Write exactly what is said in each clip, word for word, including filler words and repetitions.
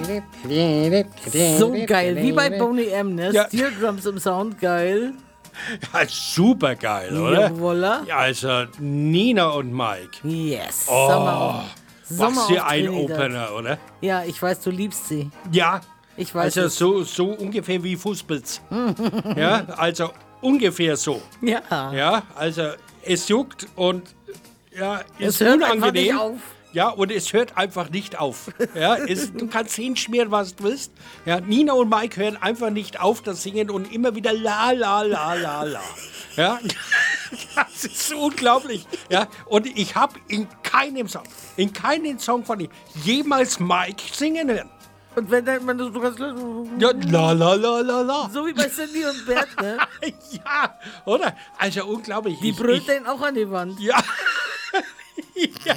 So geil, wie bei Boney M, ne? Ja. Steel Drums im Sound, geil. Ja, super geil, oder? Jawolla. Ja, also Nina und Mike. Yes. Oh, Sommer, Sommer was für auf ein Trinidad. Opener, oder? Ja, ich weiß, du liebst sie. Ja, Ich weiß also es. so, so ungefähr wie Fußpilz. Ja, also ungefähr so. Ja. Ja, also es juckt und ja, Es ist hört einfach unangenehm. nicht auf. Ja, und es hört einfach nicht auf. Ja, es, du kannst hinschmieren, was du willst. Ja, Nina und Mike hören einfach nicht auf, das Singen und immer wieder la, la, la, la, la. Ja, das ist unglaublich. Ja, und ich habe in keinem Song, in keinem Song von ihm jemals Mike singen hören. Und wenn dann, wenn du so ganz Ja, la, la, la, la, la. so wie bei Cindy und Bert, ne? Ja, oder? Also unglaublich. Die Ich- brüllt ich- den auch an die Wand. Ja. Ja.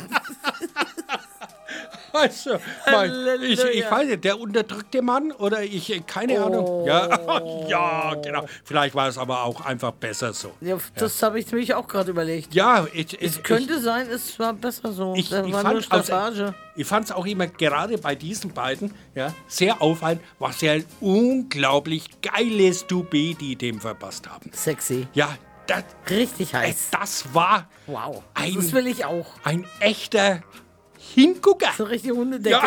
Also, mein, ich, ich Halleluja. weiß nicht, der unterdrückte Mann oder ich, keine Ahnung. Ja, ja, genau. Vielleicht war es aber auch einfach besser so. Ja, das habe ich nämlich auch gerade überlegt. Ja, ich, Es ich, könnte sein, es war besser so. ich, Da ich, war nur fand also, Staffage. ich fand es auch immer gerade bei diesen beiden ja, sehr auffallend, was sie ein unglaublich geiles Dubé, die dem verpasst haben. Sexy. Ja, das, Richtig äh, heiß. das war Wow. ein- Das will ich auch. ein echter Hingucker. So richtig Hundedeckel.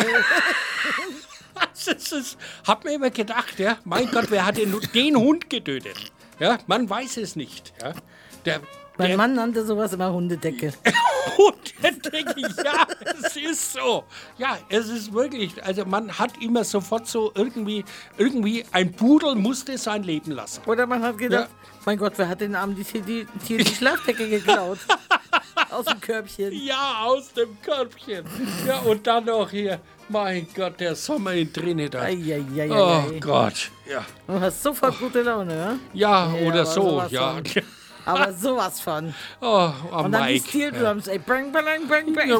Das ist, hab mir immer gedacht, ja, mein Gott, wer hat denn den Hund getötet? Ja, man weiß es nicht. Ja. Der, Mein der Mann nannte sowas immer Hundedecke. Hund, denke ich, ja, es ist so. Ja, es ist wirklich, also man hat immer sofort so irgendwie, irgendwie, ein Pudel musste sein Leben lassen. Oder man hat gedacht, Ja. mein Gott, wer hat den Armen die, die, die, die Schlafdecke geklaut? Aus dem Körbchen. Ja, aus dem Körbchen. Ja, und dann noch hier, mein Gott, der Sommer in Trinidad. Eieieiei. Oh Gott, ja. Du hast sofort gute Laune, ja? Ja, Ja, oder aber so, sowas ja. von. Aber sowas von. Oh, oh Und dann die Mike. Steel Drums, ey. Bang, bang, bang, bang.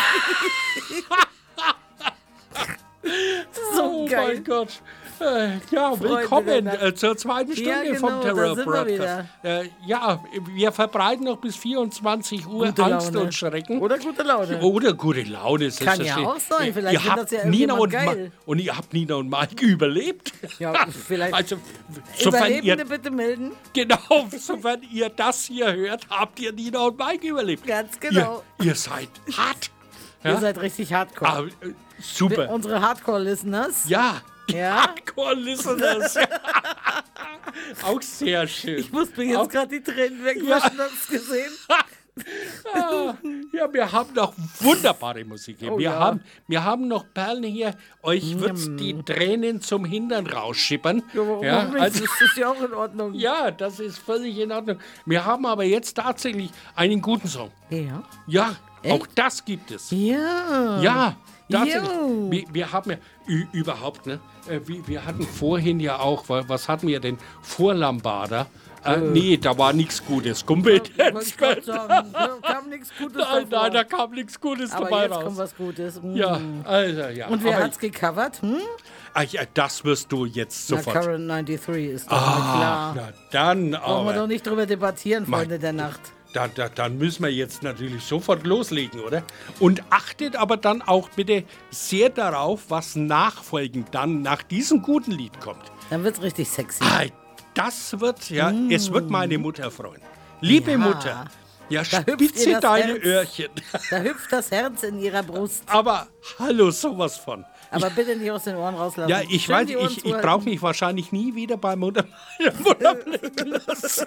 So Oh geil. mein Gott. Äh, ja, Freunde willkommen der Nacht. äh, zur zweiten Stunde Ja, genau, vom da Terror sind wir Broadcast. Äh, ja, wir verbreiten noch bis vierundzwanzig Uhr Gute Angst Laune. und Schrecken. Oder gute Laune. Oder gute Laune. Kann ja selbstverständlich. auch sein, Ihr- vielleicht ihr findet habt das ja Nina irgendjemand und geil. Ma- Und ihr habt Nina und Mike überlebt. Ja, vielleicht. Also, sofern ihr, Überlebende bitte melden. genau, sofern ihr das hier hört, habt ihr Nina und Mike überlebt. Ganz genau. Ihr, ihr seid hart. Ihr Ja? seid richtig hardcore. Ah, äh, super. Unsere Hardcore-Listeners. Ja, die Ja? Hardcore-Listeners. Ja. Auch sehr schön. Ich musste mir jetzt Auch- gerade die Tränen wegwaschen, hast du gesehen? Ah, ja, wir haben noch wunderbare Musik hier. Oh, wir, ja. haben, wir haben noch Perlen hier. Euch wird die Tränen zum Hintern rausschippern. Ja, warum Ja, auch nicht? also, Das ist ja auch in Ordnung. ja, das ist völlig in Ordnung. Wir haben aber jetzt tatsächlich einen guten Song. Ja. Ja, Echt? auch das gibt es. Ja. Ja, tatsächlich. Jo. Wir, wir haben ja ü- überhaupt, ne? äh, Wir, wir hatten vorhin ja auch, wa- was hatten wir denn? Vor Lambada. Äh, nee, da war nichts Gutes. Kumpel, Ja, wollte ich grad sagen, da kam nichts Gutes nein, davor. nein, da kam nichts Gutes Aber dabei jetzt raus. kommt was Gutes. Mm. Ja, also ja. Und wer aber, hat's gecovert? Hm? ah, ja, das wirst du jetzt Na, sofort. Current neununddreißig ist doch Ah, klar. na dann Brauchen wir aber. doch nicht drüber debattieren, Mein Freunde der Nacht. Da, da, dann müssen wir jetzt natürlich sofort loslegen, oder? Und achtet aber dann auch bitte sehr darauf, was nachfolgend dann nach diesem guten Lied kommt. Dann wird's richtig sexy. Ah, das wird, ja, es wird meine Mutter freuen. Liebe Ja. Mutter, ja, Da hüpft ihr spitze das deine Herz. Öhrchen. Da hüpft das Herz in ihrer Brust. Aber hallo, sowas von. Aber bitte nicht aus den Ohren rauslassen. Ja, ich Schön weiß, die Ohren ich, ich zuhalten. brauche mich wahrscheinlich nie wieder bei Mutter, meiner Mutter blicken lassen.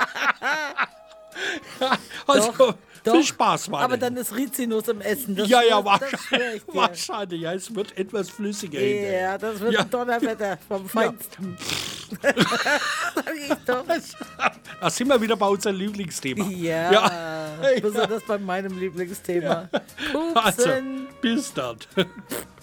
Also, Doch, viel doch. Spaß, Mann. Aber dann ist Rizinus im Essen. Das ja, ja, schwör- das schwör wahrscheinlich, ich dir. wahrscheinlich. Ja, es wird etwas flüssiger hinterher. Ja, das wird Ja. ein Donnerwetter vom Feinsten. Sag ich doch. Da sind wir wieder bei unserem Lieblingsthema. Ja, Ja. besonders bei meinem Lieblingsthema. Also, Pupsen. bis dann.